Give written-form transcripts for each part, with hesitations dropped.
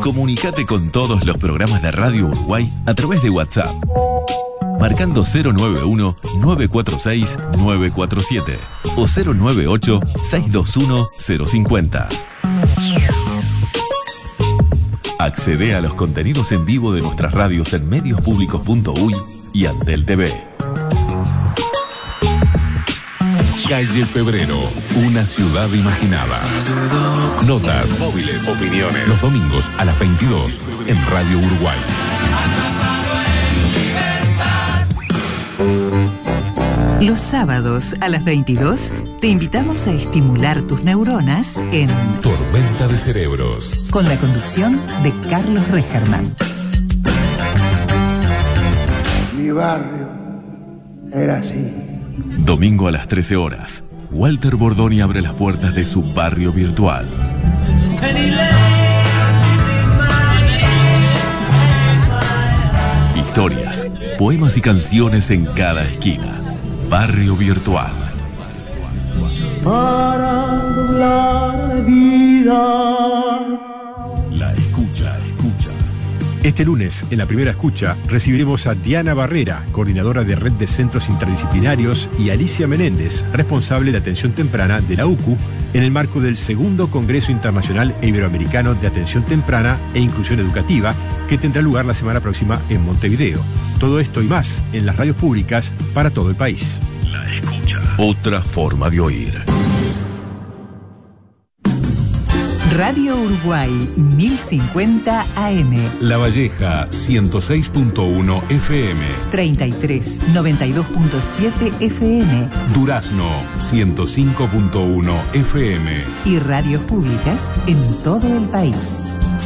Comunicate con todos los programas de Radio Uruguay a través de WhatsApp, marcando 091-946-947 o 098-621-050. Accede a los contenidos en vivo de nuestras radios en mediospublicos.uy y Antel TV. Calle Febrero, una ciudad imaginada. Notas, móviles, opiniones. Los domingos a las 22 en Radio Uruguay. Los sábados a las 22 te invitamos a estimular tus neuronas en Tormenta de Cerebros, con la conducción de Carlos Regerman. Mi barrio era así. Domingo a las 13 horas, Walter Bordoni abre las puertas de su barrio virtual. Historias, poemas y canciones en cada esquina. Barrio Virtual. Para la vida. La escucha. Este lunes, en la primera escucha, recibiremos a Diana Barrera, coordinadora de Red de Centros Interdisciplinarios, y Alicia Menéndez, responsable de atención temprana de la UCU, en el marco del segundo Congreso Internacional e Iberoamericano de Atención Temprana e Inclusión Educativa, que tendrá lugar la semana próxima en Montevideo. Todo esto y más en las radios públicas para todo el país. La escucha. Otra forma de oír. Radio Uruguay 1050 AM. La Valleja 106.1 FM. 33 92.7 FM. Durazno 105.1 FM. Y radios públicas en todo el país.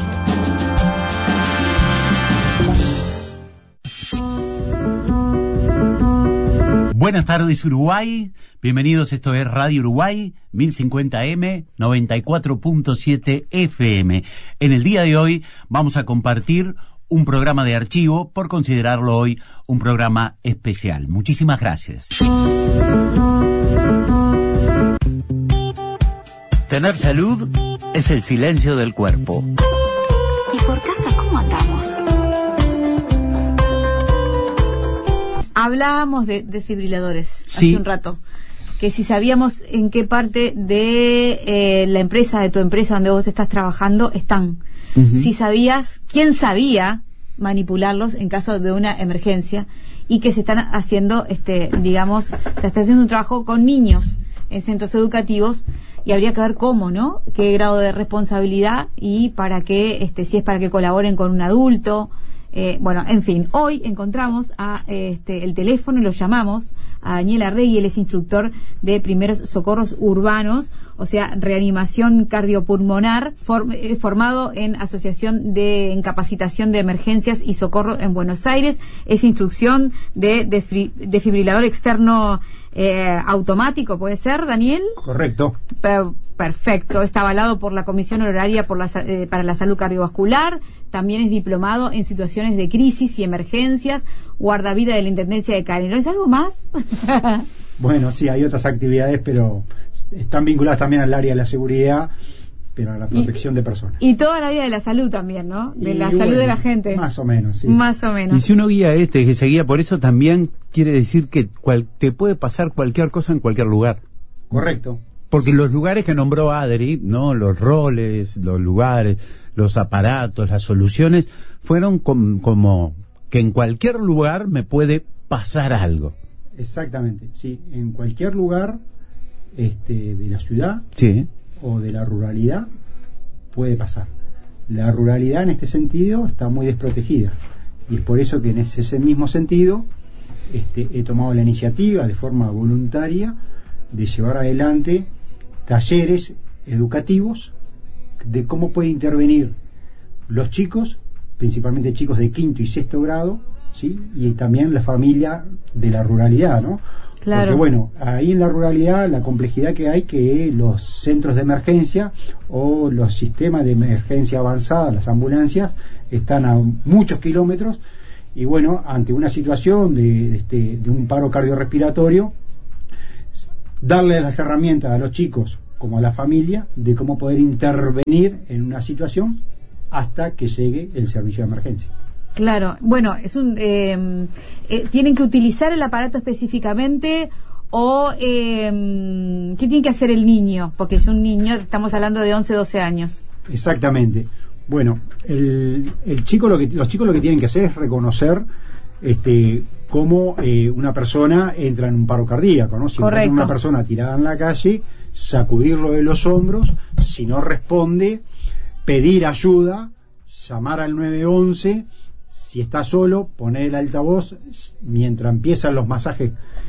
Buenas tardes, Uruguay. Bienvenidos, esto es Radio Uruguay 1050M 94.7 FM. En el día de hoy vamos a compartir un programa de archivo por considerarlo hoy un programa especial. Muchísimas gracias. Tener salud es el silencio del cuerpo. ¿Y por casa cómo andamos? Hablábamos de desfibriladores hace un rato, que si sabíamos en qué parte de la empresa, de tu empresa donde vos estás trabajando, están. Si sabías, quién sabía manipularlos en caso de una emergencia, y que se están haciendo, digamos, se está haciendo un trabajo con niños en centros educativos, y habría que ver cómo, ¿no? Qué grado de responsabilidad y para qué, si es para que colaboren con un adulto. Bueno, en fin, hoy encontramos a el teléfono y lo llamamos a Daniel Arregui. Él es instructor de primeros socorros urbanos, o sea, reanimación cardiopulmonar, formado en en capacitación de emergencias y socorro en Buenos Aires. Es instrucción de desfibrilador externo automático, ¿puede ser, Daniel? Correcto. Perfecto. Está avalado por la Comisión Honoraria para la Salud Cardiovascular. También es diplomado en situaciones de crisis y emergencias, guardavida de la Intendencia de Canelones. ¿Algo más? Bueno, sí, hay otras actividades, pero están vinculadas también al área de la seguridad, pero a la protección de personas. Y toda la área de la salud también, ¿no? De la salud de la gente. Más o menos, sí. Más o menos. Y si uno guía que se guía por eso, también quiere decir que te puede pasar cualquier cosa en cualquier lugar. Correcto. Porque los lugares que nombró Adri, ¿no? Los roles, los lugares, los aparatos, las soluciones, fueron como que en cualquier lugar me puede pasar algo. Exactamente, sí. En cualquier lugar de la ciudad, sí, o de la ruralidad puede pasar. La ruralidad en este sentido está muy desprotegida, y es por eso que en ese mismo sentido he tomado la iniciativa de forma voluntaria de llevar adelante talleres educativos de cómo puede intervenir los chicos, principalmente chicos de quinto y sexto grado, ¿sí? Y también la familia de la ruralidad, ¿no? Claro. Porque bueno, ahí en la ruralidad la complejidad que hay, que los centros de emergencia o los sistemas de emergencia avanzada, las ambulancias, están a muchos kilómetros, y bueno, ante una situación de un paro cardiorrespiratorio, darle las herramientas a los chicos como a la familia de cómo poder intervenir en una situación hasta que llegue el servicio de emergencia. Claro, bueno, es ¿tienen que utilizar el aparato específicamente o qué tiene que hacer el niño? Porque es un niño, estamos hablando de 11, 12 años. Exactamente. Bueno, los chicos lo que tienen que hacer es reconocer cómo una persona entra en un paro cardíaco, ¿no? Si encuentra una persona tirada en la calle, sacudirlo de los hombros, si no responde, pedir ayuda, llamar al 911, si está solo, poner el altavoz mientras empiezan los masajes,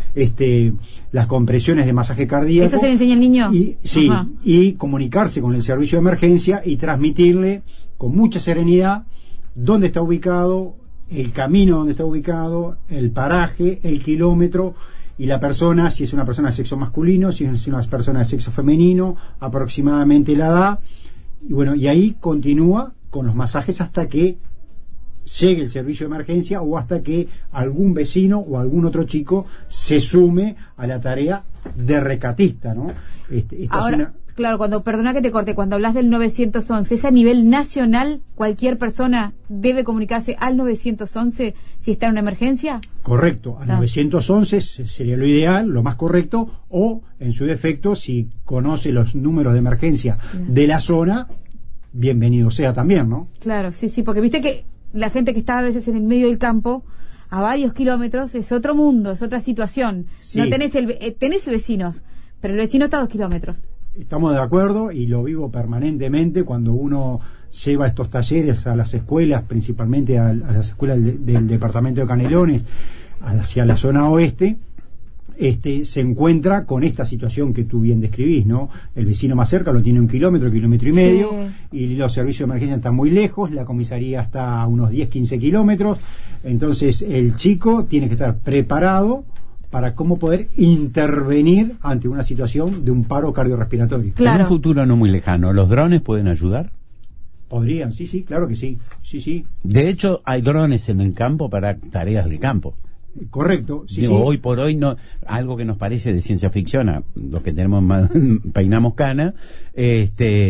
las compresiones de masaje cardíaco. ¿Eso se le enseña al niño? Y comunicarse con el servicio de emergencia y transmitirle con mucha serenidad dónde está ubicado, el camino donde está ubicado, el paraje, el kilómetro y la persona, si es una persona de sexo masculino, si es una persona de sexo femenino, aproximadamente la edad, y bueno, y ahí continúa con los masajes hasta que llegue el servicio de emergencia o hasta que algún vecino o algún otro chico se sume a la tarea de rescatista, ¿no? Ahora, claro, perdona que te corte, cuando hablas del 911, ¿es a nivel nacional? ¿Cualquier persona debe comunicarse al 911 si está en una emergencia? Correcto, al 911 sería lo ideal, lo más correcto, o en su defecto, si conoce los números de emergencia de la zona, bienvenido sea también, ¿no? Claro, sí, porque viste que la gente que está a veces en el medio del campo, a varios kilómetros, es otro mundo, es otra situación. Sí. No tenés vecinos, pero el vecino está a 2 kilómetros. Estamos de acuerdo y lo vivo permanentemente cuando uno lleva estos talleres a las escuelas, principalmente a las escuelas del departamento de Canelones, hacia la zona oeste. Se encuentra con esta situación que tú bien describís, ¿no? El vecino más cerca lo tiene 1 kilómetro, 1,5 kilómetros, y los servicios de emergencia están muy lejos, la comisaría está a unos 10, 15 kilómetros, entonces el chico tiene que estar preparado para cómo poder intervenir ante una situación de un paro cardiorrespiratorio. Claro. En un futuro no muy lejano, ¿los drones pueden ayudar? Podrían, sí, claro que sí. De hecho, hay drones en el campo para tareas del campo. Correcto, sí. Hoy por hoy no, algo que nos parece de ciencia ficción a los que tenemos más, peinamos cana, es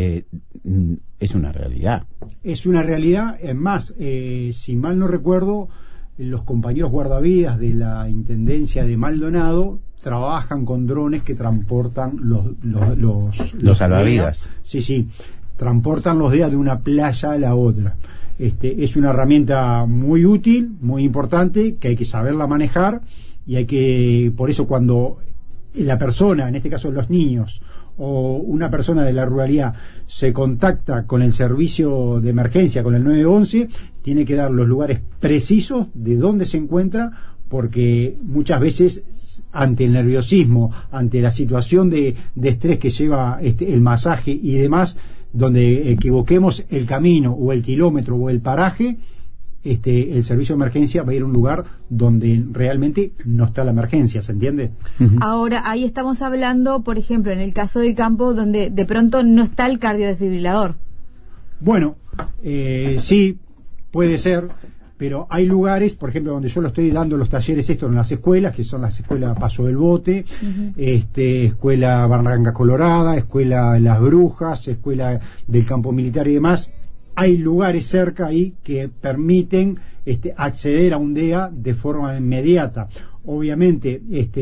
una realidad. Es una realidad, es más, si mal no recuerdo, los compañeros guardavidas de la Intendencia de Maldonado trabajan con drones que transportan los salvavidas. Sí, transportan los DEA de una playa a la otra. Es una herramienta muy útil, muy importante, que hay que saberla manejar y por eso cuando la persona, en este caso los niños o una persona de la ruralidad se contacta con el servicio de emergencia, con el 911, tiene que dar los lugares precisos de dónde se encuentra, porque muchas veces ante el nerviosismo, ante la situación de estrés que lleva el masaje y demás, donde equivoquemos el camino o el kilómetro o el paraje, el servicio de emergencia va a ir a un lugar donde realmente no está la emergencia, ¿se entiende? Ahora, ahí estamos hablando, por ejemplo, en el caso del campo, donde de pronto no está el cardiodesfibrilador. Bueno, sí, puede ser, pero hay lugares, por ejemplo, donde yo lo estoy dando los talleres estos en las escuelas, que son las escuelas Paso del Bote, escuela Barranca Colorada, escuela Las Brujas, escuela del Campo Militar y demás. Hay lugares cerca ahí que permiten acceder a un DEA de forma inmediata. Obviamente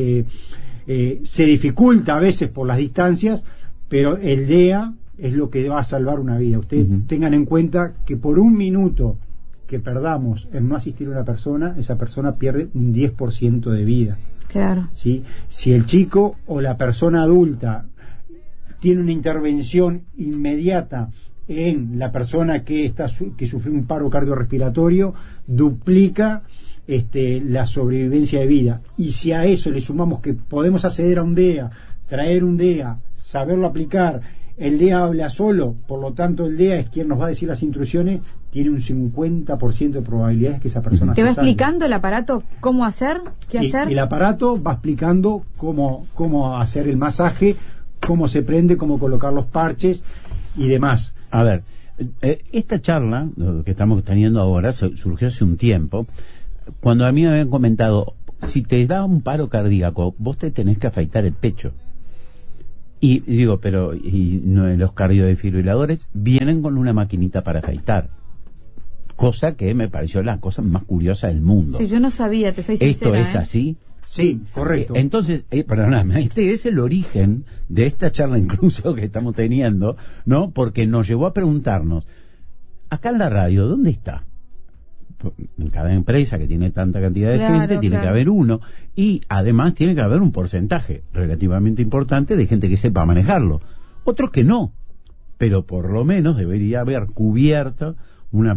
se dificulta a veces por las distancias, pero el DEA es lo que va a salvar una vida. Ustedes tengan en cuenta que por un minuto que perdamos en no asistir a una persona, esa persona pierde un 10% de vida. Claro. ¿Sí? Si el chico o la persona adulta tiene una intervención inmediata en la persona que sufrió un paro cardiorrespiratorio, duplica la sobrevivencia de vida. Y si a eso le sumamos que podemos acceder a un DEA, traer un DEA, saberlo aplicar, el DEA habla solo, por lo tanto el DEA es quien nos va a decir las instrucciones, tiene un 50% de probabilidades que esa persona ¿Te va explicando el aparato cómo hacer? ¿Qué hacer? El aparato va explicando cómo hacer el masaje, cómo se prende, cómo colocar los parches y demás. A ver, esta charla que estamos teniendo ahora surgió hace un tiempo, cuando a mí me habían comentado, si te da un paro cardíaco, vos te tenés que afeitar el pecho. Y digo, pero no, los cardiodesfibriladores vienen con una maquinita para afeitar. cosa que me pareció la cosa más curiosa del mundo. Sí, yo no sabía, te soy sincera. ¿Esto es así? Sí, correcto. Entonces, perdóname, este es el origen de esta charla incluso que estamos teniendo, ¿no? Porque nos llevó a preguntarnos, acá en la radio, ¿dónde está? En cada empresa que tiene tanta cantidad de gente, tiene que haber uno. Y además tiene que haber un porcentaje relativamente importante de gente que sepa manejarlo. Otros que no. Pero por lo menos debería haber cubierto un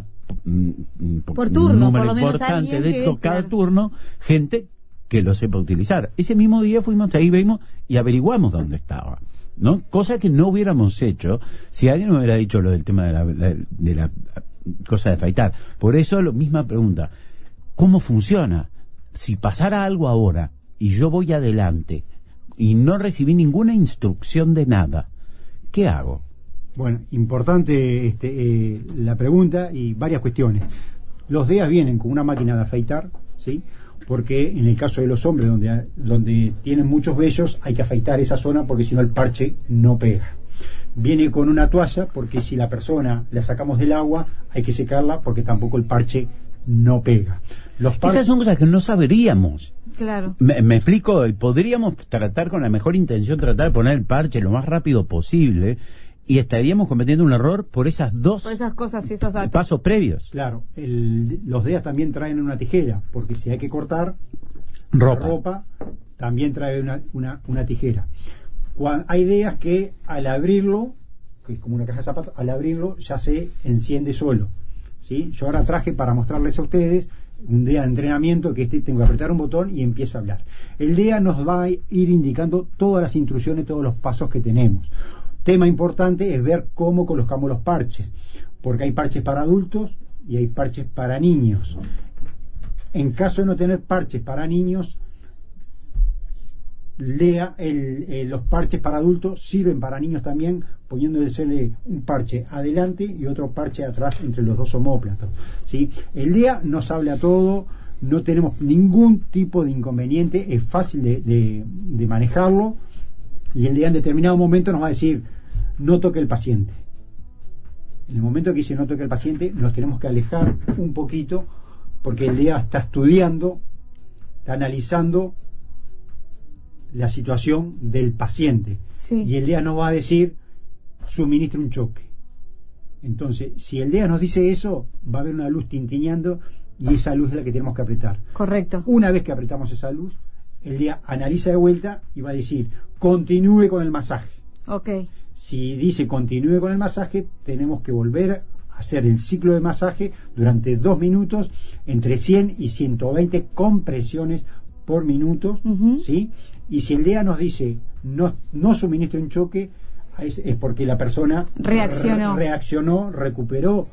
número importante de cada turno, gente que lo sepa utilizar. Ese mismo día fuimos ahí, vimos y averiguamos dónde estaba, ¿no? Cosa que no hubiéramos hecho si alguien nos hubiera dicho lo del tema de la cosa de afeitar. Por eso, la misma pregunta, ¿cómo funciona? Si pasara algo ahora y yo voy adelante y no recibí ninguna instrucción de nada, ¿qué hago? Bueno, importante la pregunta y varias cuestiones. Los DEA vienen con una máquina de afeitar, ¿sí? Porque en el caso de los hombres donde tienen muchos vellos hay que afeitar esa zona porque si no el parche no pega. Viene con una toalla porque si la persona la sacamos del agua hay que secarla porque tampoco el parche no pega. Esas son cosas que no sabríamos. Claro. Me explico, podríamos tratar con la mejor intención, tratar de poner el parche lo más rápido posible y estaríamos cometiendo un error por esas cosas y esos datos. Pasos previos. Claro, los DEAs también traen una tijera, porque si hay que cortar ropa también trae una tijera. Hay DEAs que al abrirlo, que es como una caja de zapatos, al abrirlo ya se enciende solo, ¿sí? Yo ahora traje para mostrarles a ustedes un DEA de entrenamiento que tengo que apretar un botón y empieza a hablar. El DEA nos va a ir indicando todas las instrucciones, todos los pasos que tenemos. Tema importante es ver cómo colocamos los parches, porque hay parches para adultos y hay parches para niños. En caso de no tener parches para niños, los parches para adultos sirven para niños también, poniéndole un parche adelante y otro parche atrás entre los dos omóplatos, ¿sí? El DEA nos habla todo, no tenemos ningún tipo de inconveniente, es fácil de manejarlo. Y el DEA en determinado momento nos va a decir, no toque el paciente. En el momento que dice no toque el paciente, nos tenemos que alejar un poquito, porque el DEA está estudiando, está analizando la situación del paciente. Sí. Y el DEA nos va a decir, suministre un choque. Entonces, si el DEA nos dice eso, va a haber una luz tintineando y esa luz es la que tenemos que apretar. Correcto. Una vez que apretamos esa luz, el DEA analiza de vuelta y va a decir continúe con el masaje. Ok. Si dice continúe con el masaje, tenemos que volver a hacer el ciclo de masaje durante 2 minutos, entre 100 y 120 compresiones por minuto, ¿sí? Y si el DEA nos dice no suministre un choque, es porque la persona reaccionó, recuperó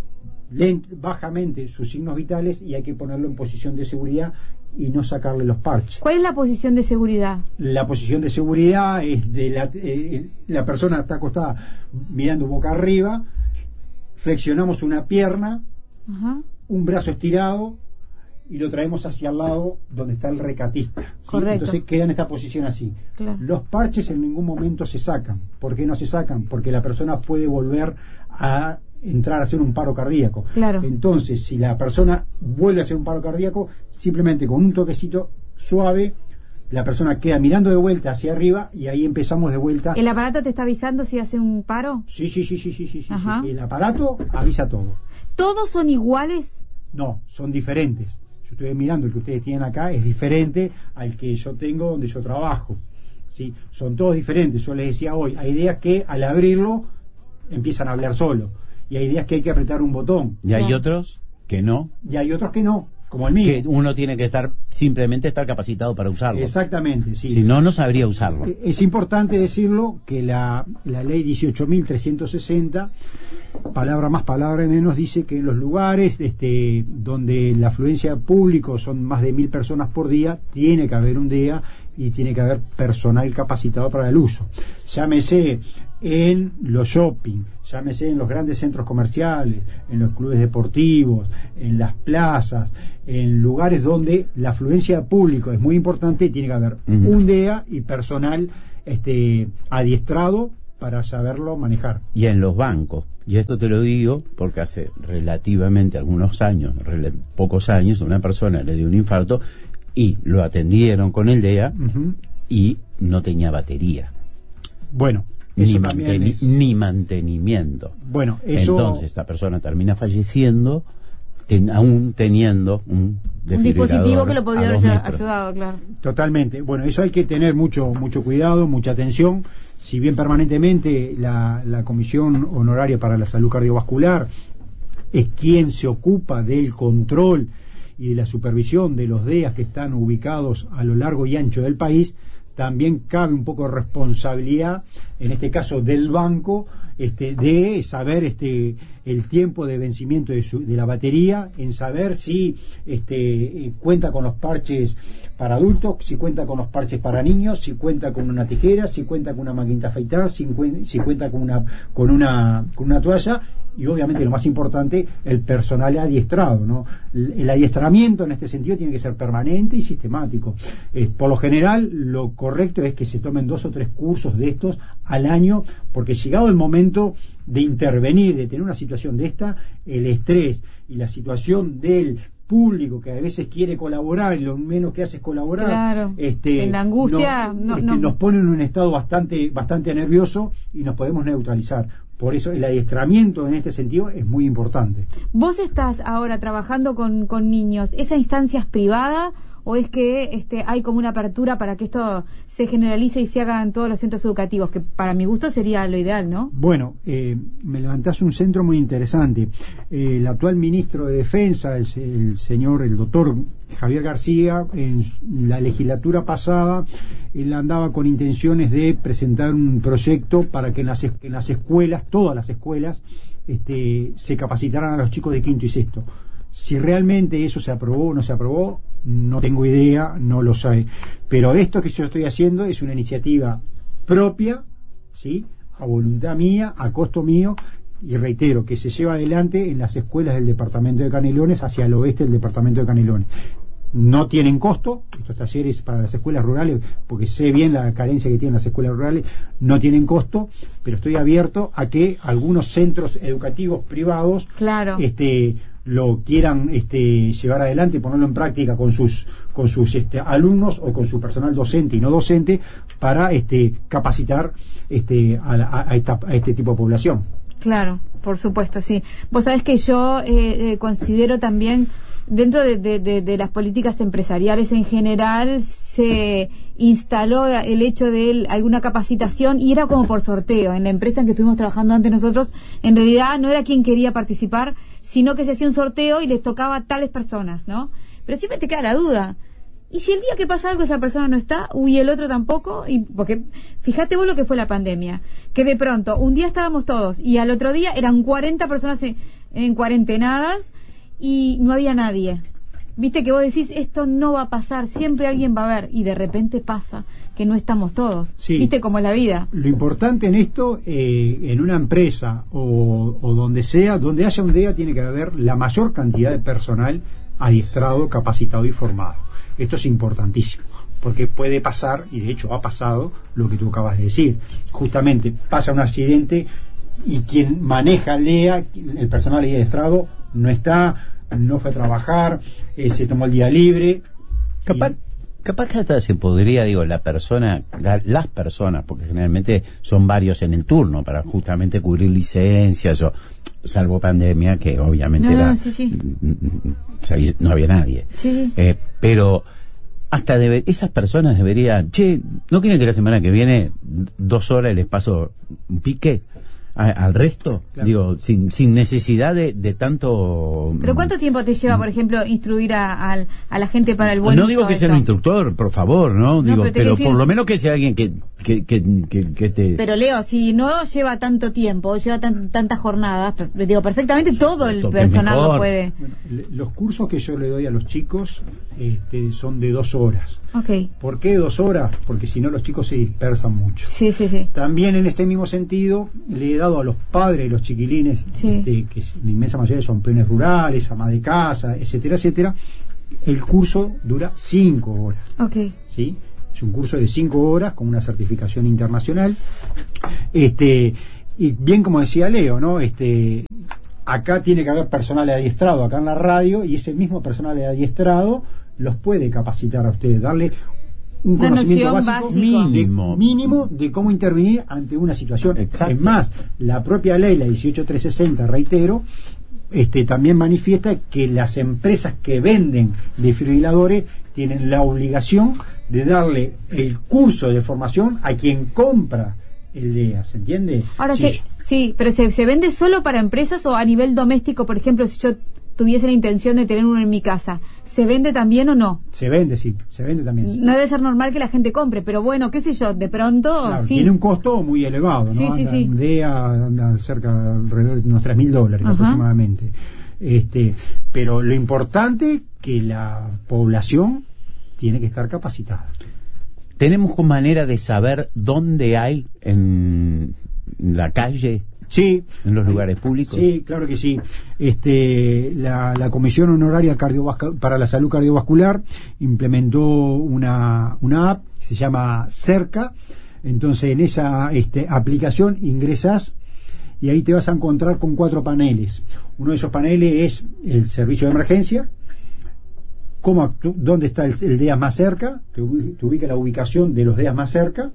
bajamente sus signos vitales y hay que ponerlo en posición de seguridad y no sacarle los parches. ¿Cuál es la posición de seguridad? La posición de seguridad es la persona está acostada mirando boca arriba, flexionamos una pierna, un brazo estirado y lo traemos hacia el lado donde está el recatista, ¿sí? Correcto. Entonces queda en esta posición así. Claro. Los parches en ningún momento se sacan. ¿Por qué no se sacan? Porque la persona puede volver a entrar a hacer un paro cardíaco. Claro. Entonces, si la persona vuelve a hacer un paro cardíaco, simplemente con un toquecito suave, la persona queda mirando de vuelta hacia arriba y ahí empezamos de vuelta. ¿El aparato te está avisando si hace un paro? Sí. El aparato avisa todo. ¿Todos son iguales? No, son diferentes. Yo estoy mirando el que ustedes tienen acá, es diferente al que yo tengo donde yo trabajo, ¿sí? Son todos diferentes. Yo les decía hoy, hay ideas que al abrirlo empiezan a hablar solo. Y hay ideas que hay que apretar un botón. Y hay otros que no. Y hay otros que no, como el mío. Que uno tiene que simplemente estar capacitado para usarlo. Exactamente, sí. Si no, no sabría usarlo. Es importante decirlo que la ley 18.360, palabra más, palabra menos, dice que en los lugares donde la afluencia de público son más de 1.000 personas por día, tiene que haber un DEA y tiene que haber personal capacitado para el uso. Llámese en los shopping, llámese en los grandes centros comerciales, en los clubes deportivos, en las plazas, en lugares donde la afluencia de público es muy importante, tiene que haber un DEA y personal adiestrado para saberlo manejar. Y en los bancos, y esto te lo digo porque hace relativamente algunos años, pocos años, una persona le dio un infarto y lo atendieron con el DEA y no tenía batería. Bueno, ni mantenimiento. Bueno, eso... Entonces esta persona termina falleciendo aún teniendo un dispositivo que lo podría haber ayudado, claro. Totalmente. Bueno, eso hay que tener mucho cuidado, mucha atención. Si bien permanentemente la Comisión Honoraria para la Salud Cardiovascular es quien se ocupa del control y de la supervisión de los DEAs que están ubicados a lo largo y ancho del país, también cabe un poco de responsabilidad, en este caso del banco, de saber el tiempo de vencimiento de la batería, en saber si cuenta con los parches para adultos, si cuenta con los parches para niños, si cuenta con una tijera, si cuenta con una maquinita afeitar, si cuenta con una toalla. Y obviamente lo más importante, el personal adiestrado, ¿no? El adiestramiento en este sentido tiene que ser permanente y sistemático. Por lo general, lo correcto es que se tomen 2 o 3 cursos de estos al año, porque llegado el momento de intervenir, de tener una situación de esta, el estrés y la situación del público que a veces quiere colaborar y lo menos que hace es colaborar, claro. En la angustia nos pone en un estado bastante nervioso y nos podemos neutralizar. Por eso el adiestramiento en este sentido es muy importante. Vos estás ahora trabajando con niños, ¿esa instancia es privada o es que hay como una apertura para que esto se generalice y se haga en todos los centros educativos, que para mi gusto sería lo ideal, ¿no? Bueno, me levantás un centro muy interesante. El actual ministro de Defensa, el doctor Javier García, en la legislatura pasada, él andaba con intenciones de presentar un proyecto para que en las escuelas, todas las escuelas, se capacitaran a los chicos de quinto y sexto. Si realmente eso se aprobó o no se aprobó, no tengo idea, no lo sé. Pero esto que yo estoy haciendo es una iniciativa propia, ¿sí? A voluntad mía, a costo mío, y reitero, que se lleva adelante en las escuelas del departamento de Canelones, hacia el oeste del departamento de Canelones. No tienen costo, estos talleres para las escuelas rurales, porque sé bien la carencia que tienen las escuelas rurales, no tienen costo, pero estoy abierto a que algunos centros educativos privados, claro, lo quieran llevar adelante y ponerlo en práctica con sus alumnos o con su personal docente y no docente para capacitar a este tipo de población. Claro, por supuesto, sí. Vos sabés que yo considero también, dentro de las políticas empresariales en general, se instaló el hecho de alguna capacitación y era como por sorteo. En la empresa en que estuvimos trabajando antes nosotros, en realidad no era quien quería participar, sino que se hacía un sorteo y les tocaba a tales personas, ¿no? Pero siempre te queda la duda. ¿Y si el día que pasa algo esa persona no está, y el otro tampoco? Y porque fíjate vos lo que fue la pandemia, que de pronto un día estábamos todos y al otro día eran 40 personas en cuarentenadas y no había nadie. Viste que vos decís, esto no va a pasar, siempre alguien va a ver, y de repente pasa que no estamos todos. Sí. Viste cómo es la vida. Lo importante en esto, en una empresa o donde sea, donde haya un DEA, tiene que haber la mayor cantidad de personal adiestrado, capacitado y formado. Esto es importantísimo, porque puede pasar, y de hecho ha pasado, lo que tú acabas de decir. Justamente pasa un accidente y quien maneja el DEA, el personal adiestrado, no está, no fue a trabajar, se tomó el día libre. Capaz que hasta se podría, las personas, porque generalmente son varios en el turno para justamente cubrir licencias, salvo pandemia, que obviamente no había nadie. Sí. Pero hasta esas personas deberían, ¿no quieren que la semana que viene 2 horas les paso un pique al resto? Claro. Sin necesidad de tanto. ¿Pero cuánto tiempo te lleva, por ejemplo, instruir a la gente para el buen uso? No digo digo que sea un instructor, por favor, ¿no? Pero por lo menos que sea alguien que te. Pero Leo, si no lleva tanto tiempo, lleva tantas jornadas, perfectamente todo el personal lo puede. Bueno, los cursos que yo le doy a los chicos son de 2 horas. Okay. ¿Por qué 2 horas? Porque si no los chicos se dispersan mucho. Sí. También en este mismo sentido le he dado a los padres de los chiquilines, que la inmensa mayoría son peones rurales, ama de casa, etcétera, el curso dura 5 horas. Okay. ¿Sí? Es un curso de 5 horas con una certificación internacional. Y bien como decía Leo, ¿no? Acá tiene que haber personal adiestrado acá en la radio, y ese mismo personal adiestrado los puede capacitar a ustedes, darle un conocimiento básico mínimo de cómo intervenir ante una situación. Exacto. Es más, la propia ley, la 18360, reitero, también manifiesta que las empresas que venden desfibriladores tienen la obligación de darle el curso de formación a quien compra el DEA, ¿se entiende? Ahora sí, pero ¿se vende solo para empresas o a nivel doméstico? Por ejemplo, si yo tuviese la intención de tener uno en mi casa, ¿se vende también o no? Se vende, sí, se vende también. Sí. No debe ser normal que la gente compre, pero bueno, qué sé yo, de pronto claro, sí. Tiene un costo muy elevado, ¿no? Sí. Un DEA anda cerca alrededor de unos $3.000 aproximadamente. Pero lo importante que la población tiene que estar capacitada. ¿Tenemos manera de saber dónde hay en la calle? Sí. ¿En los lugares públicos? Sí, claro que sí. La Comisión Honoraria para la Salud Cardiovascular implementó una app que se llama Cerca. Entonces, en esa aplicación ingresas y ahí te vas a encontrar con 4 paneles. Uno de esos paneles es el servicio de emergencia, dónde está el DEA más cerca, te ubica la ubicación de los DEAs más cerca,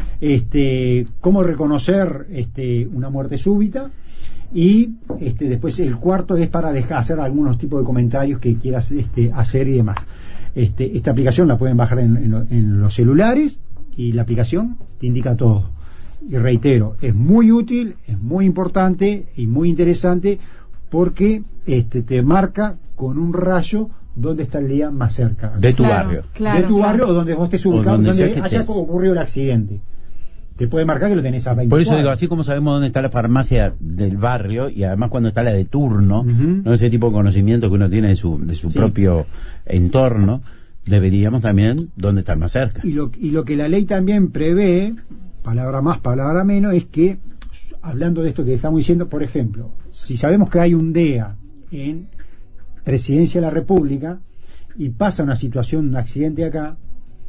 cómo reconocer una muerte súbita, y después el cuarto es para hacer algunos tipos de comentarios que quieras hacer y demás. Esta aplicación la pueden bajar en los celulares, y la aplicación te indica todo. Y reitero, es muy útil, es muy importante y muy interesante, porque te marca con un rayo dónde está el DEA más cerca. De tu barrio. De tu barrio, o donde vos estés ubicado, donde haya ocurrido el accidente. Te puede marcar que lo tenés a 20. Por eso digo, así como sabemos dónde está la farmacia del barrio, y además cuando está la de turno, ¿no? Ese tipo de conocimiento que uno tiene de su propio entorno, deberíamos también dónde está más cerca. Y lo que la ley también prevé, palabra más, palabra menos, es que, hablando de esto que estamos diciendo, por ejemplo, si sabemos que hay un DEA en Presidencia de la República y pasa una situación, un accidente acá,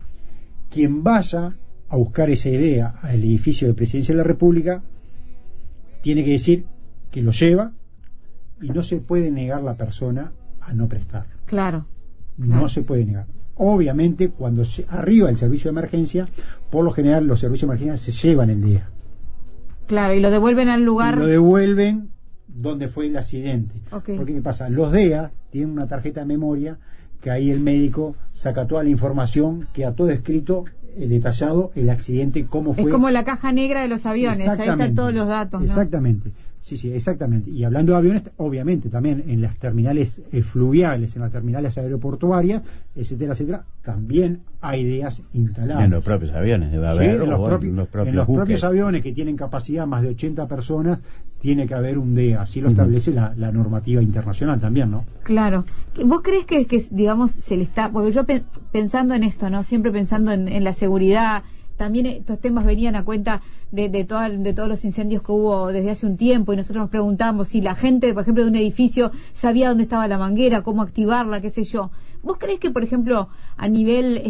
quien vaya a buscar ese DEA al edificio de Presidencia de la República tiene que decir que lo lleva, y no se puede negar la persona a no prestarlo. Claro. No se puede negar. Obviamente, cuando arriba el servicio de emergencia, por lo general los servicios de emergencia se llevan el DEA. Claro, y lo devuelven al lugar. Y lo devuelven donde fue el accidente. Okay. Porque ¿qué pasa? Los DEA tienen una tarjeta de memoria que ahí el médico saca toda la información, queda todo escrito, detallado, el accidente, cómo fue. Es como la caja negra de los aviones, ahí están todos los datos, ¿no? Exactamente. Sí, exactamente. Y hablando de aviones, obviamente también en las terminales fluviales, en las terminales aeroportuarias, etcétera, etcétera, también hay DEAs instaladas. En los propios aviones debe haber. Sí, en los propios aviones que tienen capacidad más de 80 personas, tiene que haber un DEA. Así lo establece la normativa internacional también, ¿no? Claro. ¿Vos crees que digamos, se le está... Porque yo pensando en esto, ¿no? Siempre pensando en la seguridad... También estos temas venían a cuenta de todos los incendios que hubo desde hace un tiempo, y nosotros nos preguntamos si la gente, por ejemplo, de un edificio sabía dónde estaba la manguera, cómo activarla, qué sé yo. ¿Vos creés que, por ejemplo, a nivel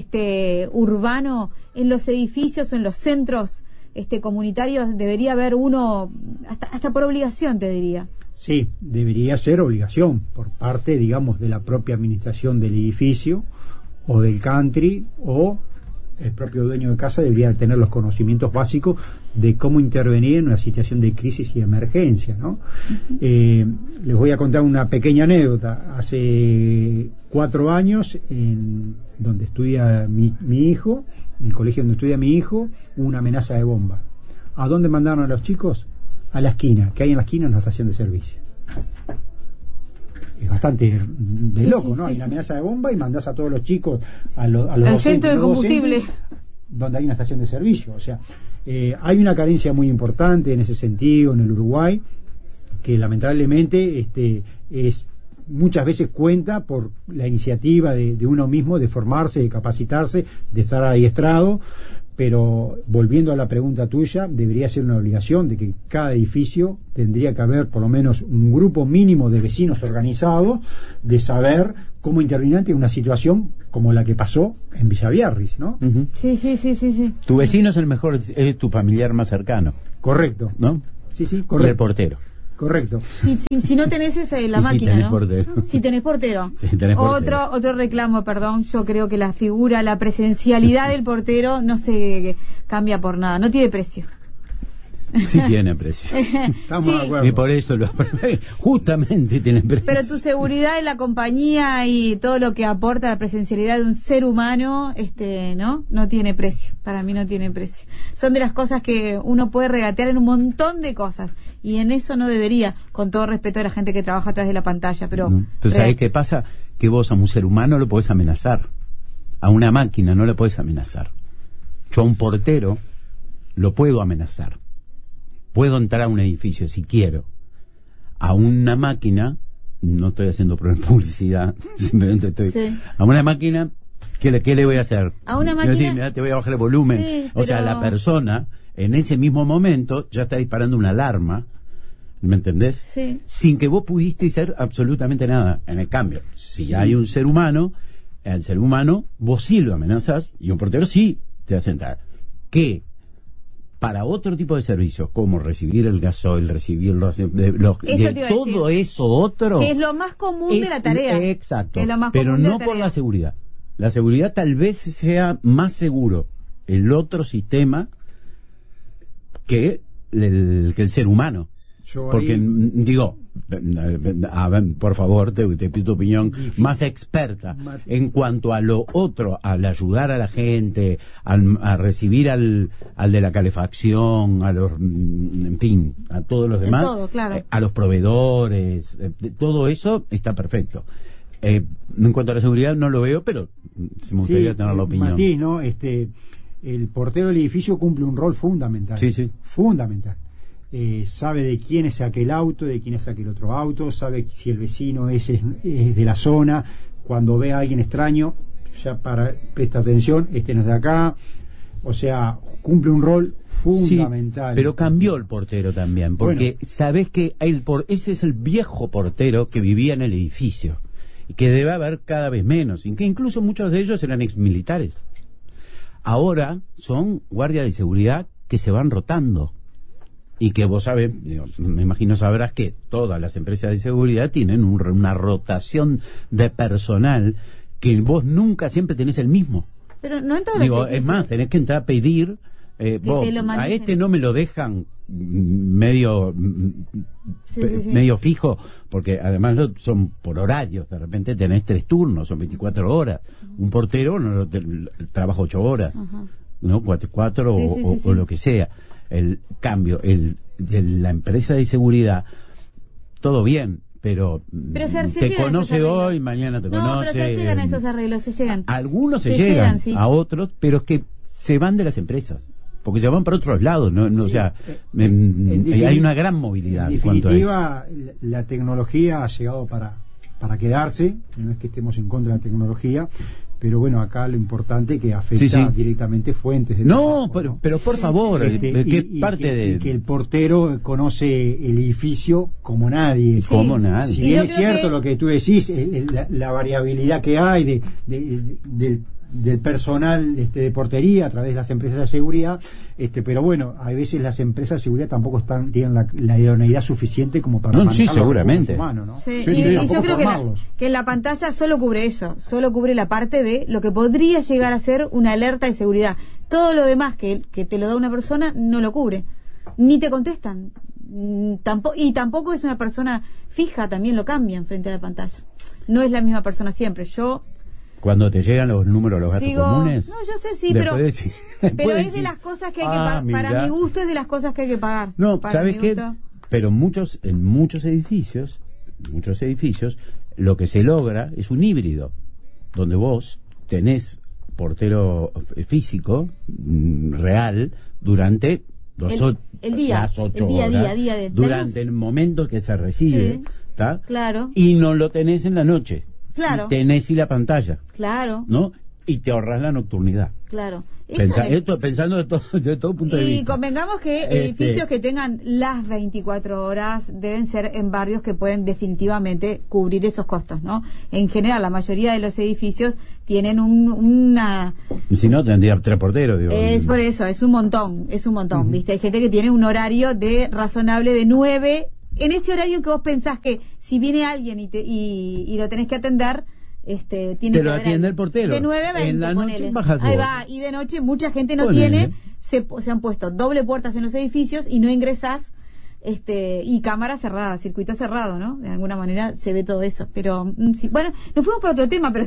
urbano, en los edificios o en los centros comunitarios debería haber uno, hasta por obligación, te diría? Sí, debería ser obligación por parte, digamos, de la propia administración del edificio o del country, o el propio dueño de casa debería tener los conocimientos básicos de cómo intervenir en una situación de crisis y emergencia, ¿no? Les voy a contar una pequeña anécdota. Hace 4 años, en donde estudia mi hijo, en el colegio donde estudia mi hijo, hubo una amenaza de bomba. ¿A dónde mandaron a los chicos? A la esquina, que hay en la esquina una estación de servicio. Es bastante de loco, ¿no? Hay una amenaza de bomba y mandás a todos los chicos al centro de combustible, donde hay una estación de servicio. O sea, hay una carencia muy importante en ese sentido en el Uruguay, que lamentablemente es muchas veces cuenta por la iniciativa de uno mismo, de formarse, de capacitarse, de estar adiestrado. Pero volviendo a la pregunta tuya, debería ser una obligación de que cada edificio tendría que haber por lo menos un grupo mínimo de vecinos organizados, de saber cómo intervenir ante una situación como la que pasó en Villa Biarritz, ¿no? Uh-huh. Sí. Tu vecino es el mejor, es tu familiar más cercano. Correcto. ¿No? Sí, Y correcto. el portero. Correcto. Si no tenés la máquina, tenés ¿no? Portero. Si tenés portero. Sí, tenés portero. Otro reclamo, perdón. Yo creo que la figura, la presencialidad del portero no se cambia por nada. No tiene precio. Sí tiene precio. Estamos Sí. de acuerdo. Y por eso justamente tiene precio. Pero tu seguridad en la compañía y todo lo que aporta la presencialidad de un ser humano, no tiene precio. Para mí no tiene precio. Son de las cosas que uno puede regatear en un montón de cosas. Y en eso no debería, con todo respeto a la gente que trabaja atrás de la pantalla. Pero ¿sabés qué pasa? Que vos a un ser humano lo podés amenazar. A una máquina no lo podés amenazar. Yo a un portero lo puedo amenazar. Puedo entrar a un edificio si quiero. A una máquina, no estoy haciendo publicidad, simplemente estoy... Sí. A una máquina, ¿qué le voy a hacer? A una máquina... Decir, mirá, te voy a bajar el volumen. Sí, O sea, la persona, en ese mismo momento, ya está disparando una alarma, ¿me entendés? Sí. Sin que vos pudiste hacer absolutamente nada. En el cambio, si hay un ser humano, al ser humano, vos sí lo amenazás, y un portero sí te hace entrar. ¿Qué? Para otro tipo de servicios, como recibir el gasoil, recibir todo eso otro... Que es lo más común de la tarea. Exacto, pero no por la seguridad. La seguridad tal vez sea más seguro el otro sistema que el ser humano. Porque, digo, por favor, te pido tu opinión más experta en cuanto a lo otro, al ayudar a la gente, a recibir al de la calefacción, en fin, a todos los demás, todo, claro. A los proveedores, todo eso está perfecto. En cuanto a la seguridad no lo veo, pero se me gustaría tener la opinión. Matiz, ¿no? El portero del edificio cumple un rol fundamental. Sí. Fundamental. Sabe de quién es aquel auto, de quién es aquel otro auto, sabe si el vecino es de la zona. Cuando ve a alguien extraño, ya presta atención, no es de acá. O sea, cumple un rol fundamental. Sí, pero cambió el portero también, porque sabés que ese es el viejo portero que vivía en el edificio y que debe haber cada vez menos, y que incluso muchos de ellos eran exmilitares. Ahora son guardias de seguridad que se van rotando. Y que vos sabés, me imagino sabrás que todas las empresas de seguridad tienen una rotación de personal que vos nunca siempre tenés el mismo. Pero no en todos los edificios. Es más, tenés que entrar a pedir, a no me lo dejan medio fijo, porque además son por horarios, de repente tenés 3 turnos, son 24 horas. Un portero trabaja 8 horas, ¿no? 4 o lo que sea. El cambio de la empresa de seguridad, todo bien, pero te conoce hoy, mañana te conoce. Pero se llegan a esos arreglos, se llegan. Algunos se llegan, sí. A otros, pero es que se van de las empresas, porque se van para otros lados, sí. O sea, hay una gran movilidad. En definitiva, la tecnología ha llegado para quedarse, no es que estemos en contra de la tecnología, pero bueno, acá lo importante es que afecta directamente fuentes de trabajo, pero por favor, que el portero conoce el edificio como nadie. Como nadie. Si bien es cierto lo que tú decís, la variabilidad que hay del personal de portería a través de las empresas de seguridad, pero bueno, a veces las empresas de seguridad tampoco tienen la idoneidad suficiente como para manejar seguramente. los recursos humanos, ¿no? Y yo creo que en la pantalla solo cubre eso, solo cubre la parte de lo que podría llegar a ser una alerta de seguridad. Todo lo demás que te lo da una persona no lo cubre, ni te contestan, y tampoco es una persona fija, también lo cambian frente a la pantalla. No es la misma persona siempre. Cuando te llegan los números, los gastos comunes. No, yo sé, sí, pero es de las cosas que hay que pagar. Para mi gusto es de las cosas que hay que pagar. No, ¿sabes qué? Pero en muchos edificios, lo que se logra es un híbrido, donde vos tenés portero físico, real, durante las 8 horas. Día durante el momento que se recibe. siesta. Claro. Y no lo tenés en la noche. Claro. Y tenés y la pantalla. Claro. ¿No? Y te ahorras la nocturnidad. Claro. Esto pensando de todo punto de vista. Y convengamos que edificios que tengan las 24 horas deben ser en barrios que pueden definitivamente cubrir esos costos, ¿no? En general, la mayoría de los edificios tienen una... Si no, tendría 3 porteros, digo. Es por eso, es un montón, ¿viste? Hay gente que tiene un horario razonable de 9, en ese horario que vos pensás que si viene alguien y lo tenés que atender... tiene te lo atiende el portero. De 9 a 20, en la noche bajas ahí vos. va, y de noche mucha gente no tiene, se han puesto doble puertas en los edificios y no ingresás, y cámara cerrada, circuito cerrado, ¿no? De alguna manera se ve todo eso, pero sí, bueno, nos fuimos por otro tema, pero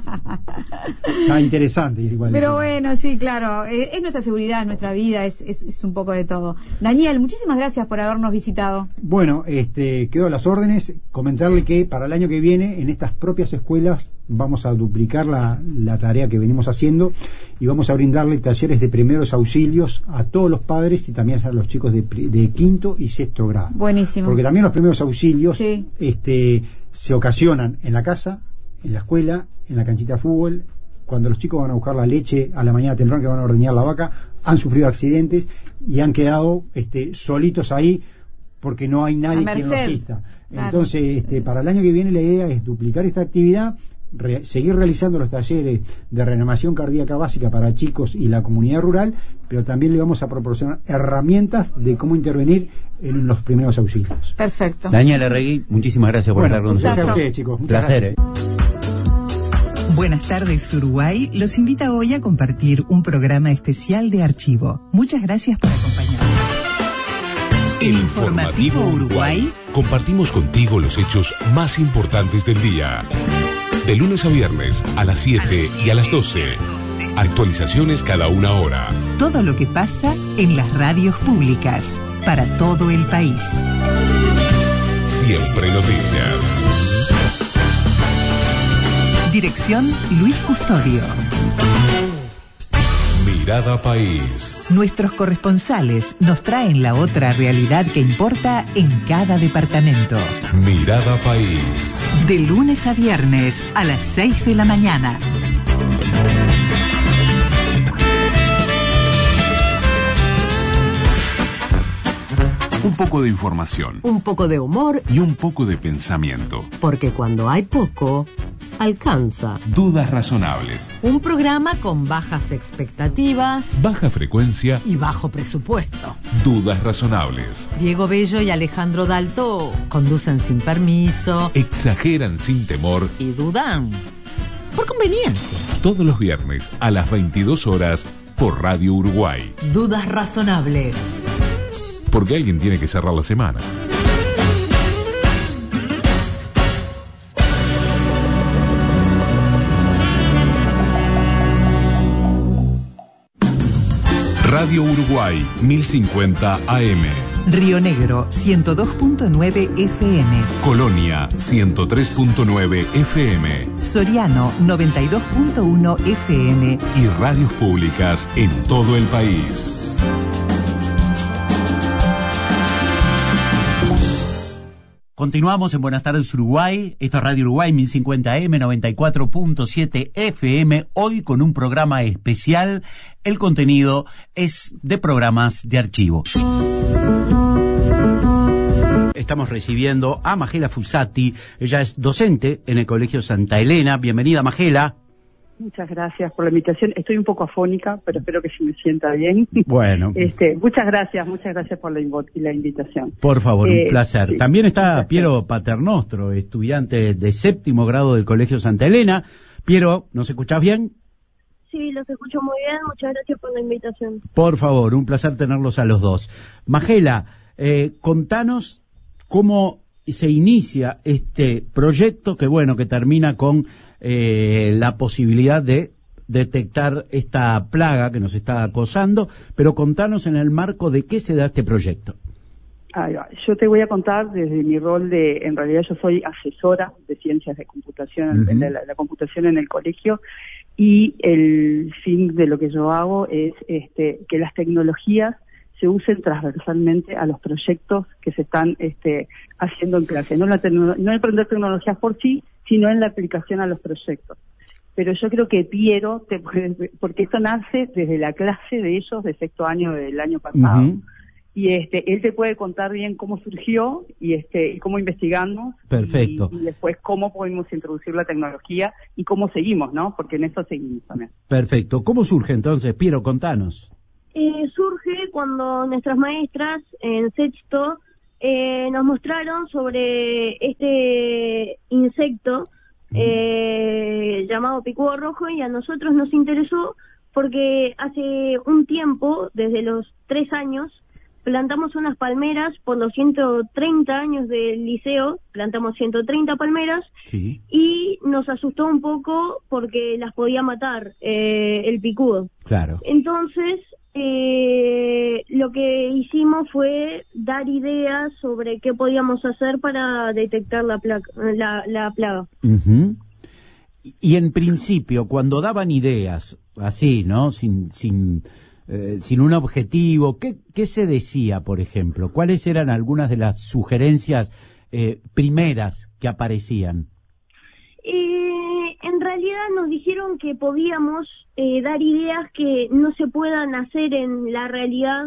está interesante igual. Pero bueno, sí, claro, es nuestra seguridad, es nuestra vida, es un poco de todo. Daniel, muchísimas gracias por habernos visitado. Bueno, quedo a las órdenes. Comentarle que para el año que viene en estas propias escuelas vamos a duplicar la tarea que venimos haciendo y vamos a brindarle talleres de primeros auxilios a todos los padres y también a los chicos de quinto y sexto grado. Buenísimo. Porque también los primeros auxilios sí. Se ocasionan en la casa, en la escuela, en la canchita de fútbol, cuando los chicos van a buscar la leche a la mañana temprano que van a ordeñar la vaca, han sufrido accidentes y han quedado solitos ahí porque no hay nadie que los asista. Claro. Entonces, para el año que viene la idea es duplicar esta actividad, seguir realizando los talleres de reanimación cardíaca básica para chicos y la comunidad rural, pero también le vamos a proporcionar herramientas de cómo intervenir en los primeros auxilios. Perfecto. Daniel Arregui, muchísimas gracias por estar con nosotros. Gracias a ustedes, chicos. Muchas placer. Buenas tardes, Uruguay. Los invita hoy a compartir un programa especial de archivo. Muchas gracias por acompañarnos. El Informativo Uruguay. Compartimos contigo los hechos más importantes del día. De lunes a viernes a las 7 y a las 12. Actualizaciones cada 1 hora. Todo lo que pasa en las radios públicas para todo el país. Siempre noticias. Dirección Luis Custodio. Mirada País. Nuestros corresponsales nos traen la otra realidad que importa en cada departamento. Mirada País. De lunes a viernes a las 6 de la mañana. Un poco de información. Un poco de humor. Y un poco de pensamiento. Porque cuando hay poco, alcanza. Dudas razonables. Un programa con bajas expectativas. Baja frecuencia. Y bajo presupuesto. Dudas razonables. Diego Bello y Alejandro Dalto conducen sin permiso. Exageran sin temor. Y dudan por conveniencia. Todos los viernes a las 22 horas por Radio Uruguay. Dudas razonables. Porque alguien tiene que cerrar la semana. Radio Uruguay 1050 AM. Río Negro 102.9 FM. Colonia 103.9 FM. Soriano 92.1 FM. Y radios públicas en todo el país. Continuamos en Buenas tardes Uruguay, esto es Radio Uruguay 1050M, 94.7 FM, hoy con un programa especial. El contenido es de programas de archivo. Estamos recibiendo a Magela Fusati, ella es docente en el Colegio Santa Elena. Bienvenida, Magela. Muchas gracias por la invitación. Estoy un poco afónica, pero espero que se me sienta bien. Bueno. Muchas gracias por la invitación. Por favor, un placer. Sí, también está Piero Paternostro, estudiante de 7º grado del Colegio Santa Elena. Piero, ¿nos escuchás bien? Sí, los escucho muy bien. Muchas gracias por la invitación. Por favor, un placer tenerlos a los dos. Magela, contanos cómo se inicia este proyecto que termina con la posibilidad de detectar esta plaga que nos está acosando, pero contanos en el marco de qué se da este proyecto. Yo te voy a contar desde mi rol en realidad yo soy asesora de ciencias de computación, la computación en el colegio, y el fin de lo que yo hago es que las tecnologías se usen transversalmente a los proyectos que se están haciendo en clase. No en aprender tecnologías por sí, sino en la aplicación a los proyectos. Pero yo creo que Piero, porque esto nace desde la clase de ellos de sexto año del año pasado. Y él te puede contar bien cómo surgió y cómo investigamos. Perfecto. Y después cómo pudimos introducir la tecnología y cómo seguimos, ¿no? Porque en eso seguimos también. Perfecto. ¿Cómo surge entonces, Piero? Contanos. Surge cuando nuestras maestras en sexto nos mostraron sobre este insecto llamado picudo rojo, y a nosotros nos interesó porque hace un tiempo, desde los 3 años, plantamos unas palmeras por los 130 años del liceo, plantamos 130 palmeras, sí. Y nos asustó un poco porque las podía matar el picudo. Claro. Entonces, lo que hicimos fue dar ideas sobre qué podíamos hacer para detectar la plaga. Uh-huh. Y en principio, cuando daban ideas, así, ¿no? Sin un objetivo, ¿qué se decía, por ejemplo? ¿Cuáles eran algunas de las sugerencias primeras que aparecían? En realidad nos dijeron que podíamos dar ideas que no se puedan hacer en la realidad.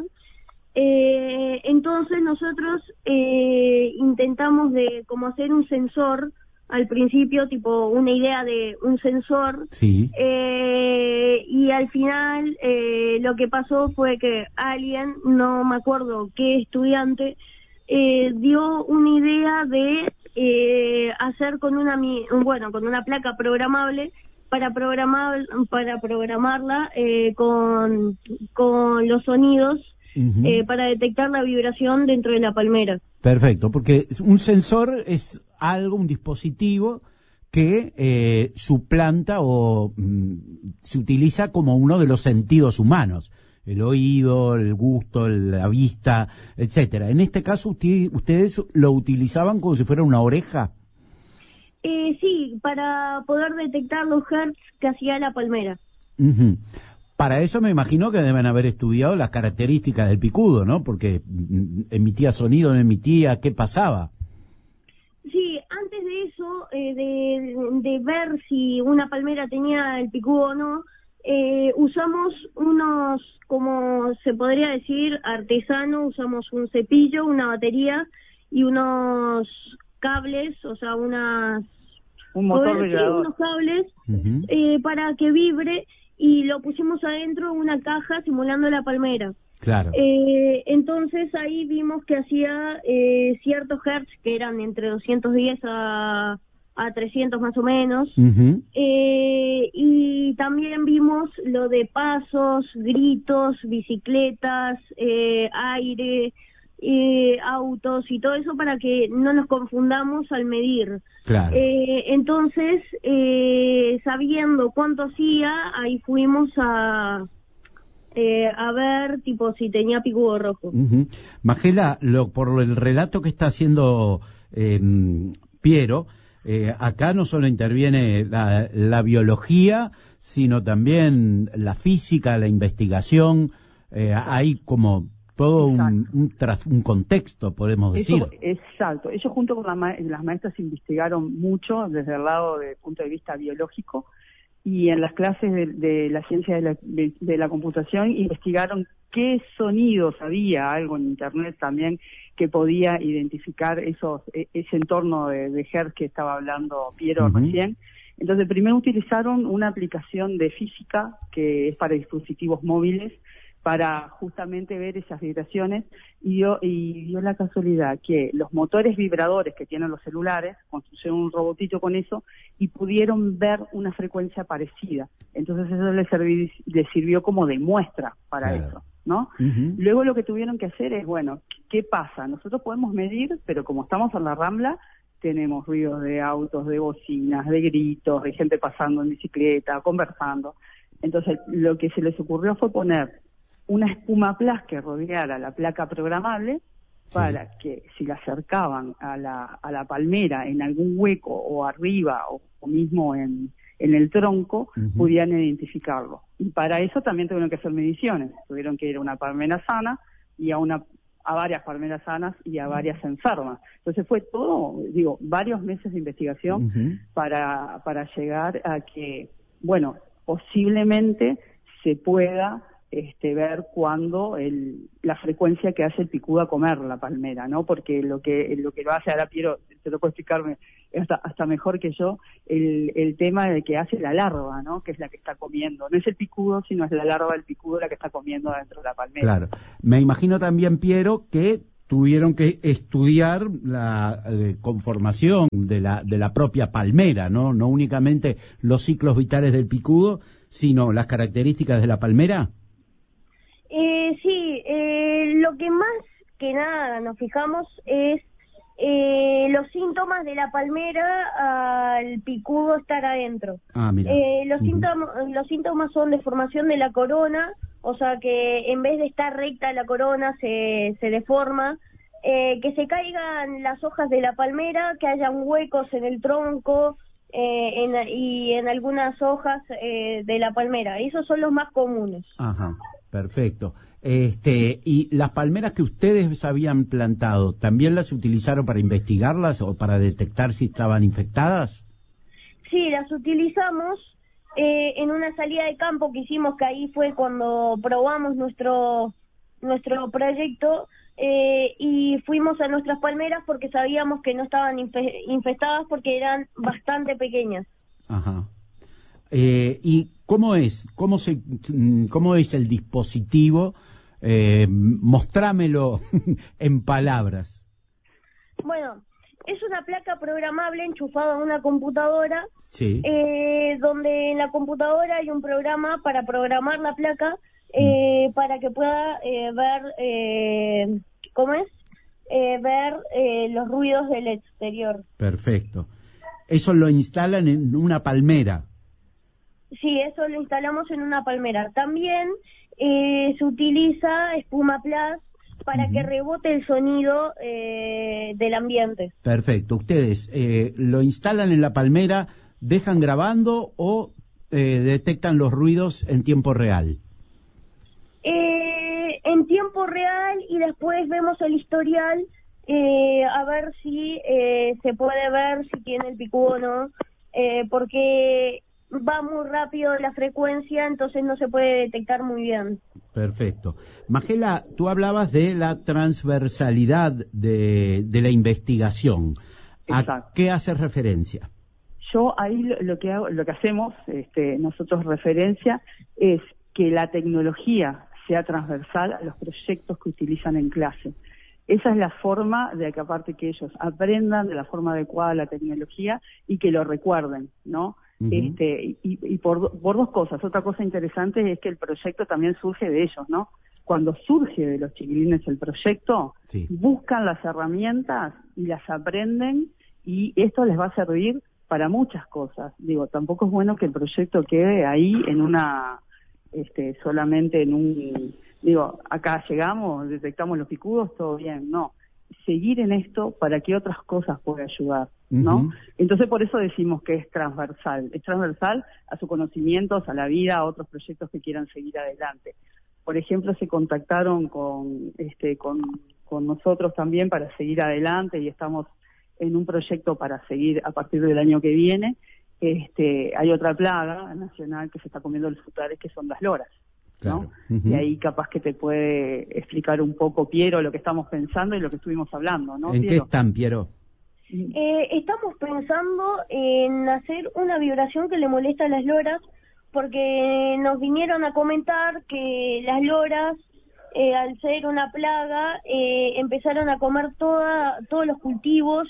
Entonces nosotros intentamos de como hacer un sensor al principio, tipo una idea de un sensor. Sí. Y al final lo que pasó fue que alguien, no me acuerdo qué estudiante, dio una idea de hacer con una placa programable para programarla con los sonidos, uh-huh, para detectar la vibración dentro de la palmera. Perfecto, porque un sensor es un dispositivo que suplanta o se utiliza como uno de los sentidos humanos, el oído, el gusto, la vista, etcétera. En este caso, ¿ustedes lo utilizaban como si fuera una oreja? Sí, para poder detectar los hertz que hacía la palmera. Uh-huh. Para eso me imagino que deben haber estudiado las características del picudo, ¿no? Porque emitía sonido, no emitía, ¿qué pasaba? Sí, antes de eso, de ver si una palmera tenía el picudo o no, usamos unos, como se podría decir, artesanos, usamos un cepillo, una batería y unos cables, o sea, un motor vibrador, unos cables, uh-huh, para que vibre, y lo pusimos adentro de una caja simulando la palmera. Claro. Entonces ahí vimos que hacía ciertos hertz que eran entre 210 a 300 más o menos. Uh-huh. Y también vimos lo de pasos, gritos, bicicletas, aire, autos y todo eso para que no nos confundamos al medir. Claro. Entonces, sabiendo cuánto hacía, ahí fuimos a ver tipo si tenía picudo rojo. Uh-huh. Magela, por el relato que está haciendo Piero, acá no solo interviene la biología, sino también la física, la investigación, hay como todo un contexto, podemos decir. Exacto. Ellos junto con las maestras investigaron mucho desde el lado del punto de vista biológico, y en las clases de la ciencia de la computación investigaron qué sonidos había, algo en internet también que podía identificar ese entorno de hertz que estaba hablando Piero, uh-huh, recién. Entonces primero utilizaron una aplicación de física que es para dispositivos móviles, para justamente ver esas vibraciones, y dio la casualidad que los motores vibradores que tienen los celulares construyeron un robotito con eso y pudieron ver una frecuencia parecida. Entonces eso les sirvió como de muestra para eso, ¿no? Uh-huh. Luego lo que tuvieron que hacer es, bueno, ¿qué pasa? Nosotros podemos medir, pero como estamos en la Rambla, tenemos ruidos de autos, de bocinas, de gritos, de gente pasando en bicicleta, conversando. Entonces lo que se les ocurrió fue poner una espuma plus que rodeara la placa programable, para que si la acercaban a la palmera en algún hueco o arriba o mismo en el tronco, uh-huh, pudieran identificarlo. Y para eso también tuvieron que hacer mediciones. Tuvieron que ir a una palmera sana, y a varias palmeras sanas y a varias enfermas. Entonces fue todo, varios meses de investigación para llegar a que, posiblemente se pueda ver cuándo la frecuencia que hace el picudo a comer la palmera, ¿no? Porque lo que lo hace, ahora Piero te lo puede explicarme hasta mejor que yo, el tema de que hace la larva, ¿no? Que es la que está comiendo. No es el picudo, sino es la larva del picudo la que está comiendo dentro de la palmera. Claro. Me imagino también, Piero, que tuvieron que estudiar la conformación de la propia palmera, ¿no? No únicamente los ciclos vitales del picudo, sino las características de la palmera. Sí, lo que más que nada nos fijamos es los síntomas de la palmera al picudo estar adentro. Mira. Los síntomas son deformación de la corona, o sea que en vez de estar recta la corona se deforma, que se caigan las hojas de la palmera, que hayan huecos en el tronco y en algunas hojas de la palmera. Esos son los más comunes. Ajá, perfecto. Y las palmeras que ustedes habían plantado, ¿también las utilizaron para investigarlas o para detectar si estaban infectadas? Sí, las utilizamos en una salida de campo que hicimos, que ahí fue cuando probamos nuestro proyecto, y fuimos a nuestras palmeras porque sabíamos que no estaban infestadas porque eran bastante pequeñas. Ajá. ¿Y cómo es el dispositivo? Mostrámelo en palabras. Bueno, es una placa programable enchufada a una computadora, sí. Donde en la computadora hay un programa para programar la placa, para que pueda ver, ver los ruidos del exterior. Perfecto. Eso lo instalan en una palmera. Sí, eso lo instalamos en una palmera. También se utiliza espuma Plus para que rebote el sonido del ambiente. Perfecto. ¿Ustedes lo instalan en la palmera, dejan grabando o detectan los ruidos en tiempo real? En tiempo real, y después vemos el historial a ver si se puede ver si tiene el picudo o no, porque va muy rápido la frecuencia, entonces no se puede detectar muy bien. Perfecto. Magela, tú hablabas de la transversalidad de la investigación. Exacto. ¿A qué haces referencia? Yo ahí lo que hacemos, nosotros referencia, es que la tecnología sea transversal a los proyectos que utilizan en clase. Esa es la forma de que, aparte, que ellos aprendan de la forma adecuada la tecnología y que lo recuerden, ¿no? Y por dos cosas. Otra cosa interesante es que el proyecto también surge de ellos, ¿no? Cuando surge de los chiquilines el proyecto, sí, buscan las herramientas y las aprenden, y esto les va a servir para muchas cosas. Tampoco es bueno que el proyecto quede ahí en una, solamente en un, acá llegamos, detectamos los picudos, todo bien, no. Seguir en esto para que otras cosas puedan ayudar, ¿no? Entonces por eso decimos que es transversal a sus conocimientos, a la vida, a otros proyectos que quieran seguir adelante. Por ejemplo, se contactaron con nosotros también para seguir adelante, y estamos en un proyecto para seguir a partir del año que viene. Hay otra plaga nacional que se está comiendo los frutales, que son las loras, ¿no? Claro. Y ahí capaz que te puede explicar un poco, Piero, lo que estamos pensando y lo que estuvimos hablando, ¿no? ¿En Piero? qué están, Piero? Estamos pensando en hacer una vibración que le molesta a las loras, porque nos vinieron a comentar que las loras, al ser una plaga, empezaron a comer todos los cultivos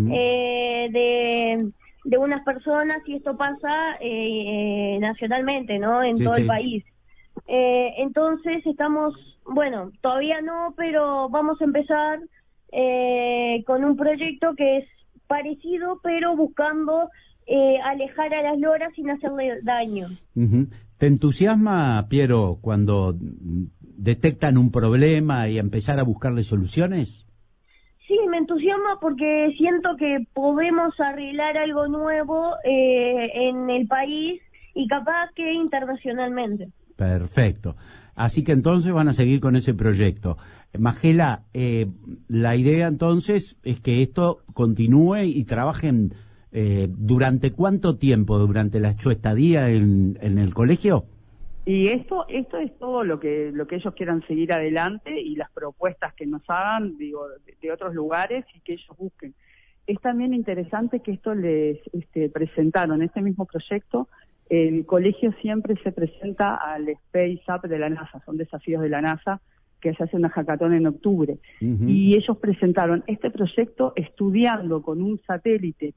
de unas personas, y esto pasa nacionalmente, ¿no? En todo el país. Entonces estamos, todavía no, pero vamos a empezar con un proyecto que es parecido, pero buscando alejar a las loras sin hacerle daño. ¿Te entusiasma, Piero, cuando detectan un problema y empezar a buscarle soluciones? Sí, me entusiasma porque siento que podemos arreglar algo nuevo en el país y capaz que internacionalmente. Perfecto. Así que entonces van a seguir con ese proyecto. Magela, la idea entonces es que esto continúe y trabajen ¿durante cuánto tiempo? ¿Durante su estadía en el colegio? Y esto es todo lo que ellos quieran seguir adelante y las propuestas que nos hagan, digo, de otros lugares y que ellos busquen. Es también interesante que esto les presentaron, este mismo proyecto, el colegio siempre se presenta al Space Up de la NASA, son desafíos de la NASA, que se hace una hackathon en octubre. Y ellos presentaron este proyecto estudiando con un satélite